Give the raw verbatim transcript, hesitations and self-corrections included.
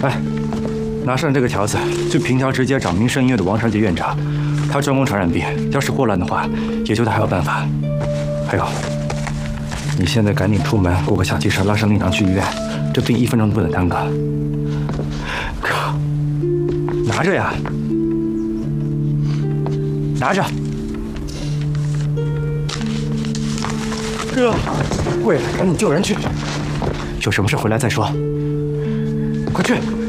哎，拿上这个条子，去平桥直接找民生医院的王长杰院长，他专攻传染病，要是霍乱的话，也就他还有办法。还有，你现在赶紧出门，雇个小汽车拉上令长去医院，这病一分钟都不能耽搁。靠，拿着呀，拿着。哥，贵了，赶紧救人去。有什么事回来再说。快去！